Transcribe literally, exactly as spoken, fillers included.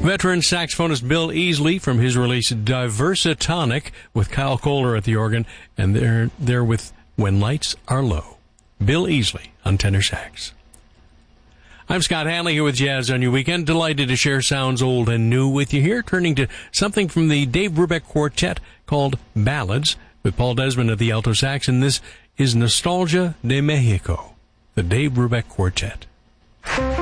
Veteran saxophonist Bill Easley from his release Diversatonic with Kyle Kohler at the organ, and they're there with When Lights Are Low. Bill Easley on tenor sax. I'm Scott Hanley here with Jazz on Your Weekend. Delighted to share sounds old and new with you here, turning to something from the Dave Brubeck Quartet called Ballads with Paul Desmond at the alto sax, and this is Nostalgia de Mexico, the Dave Brubeck Quartet.